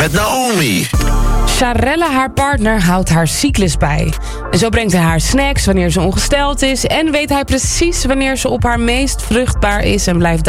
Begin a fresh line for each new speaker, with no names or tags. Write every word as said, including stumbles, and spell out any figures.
met Naomi.
Sharelle, haar partner, houdt haar cyclus bij. En zo brengt hij haar snacks wanneer ze ongesteld is. En weet hij precies wanneer ze op haar meest vruchtbaar is en blijft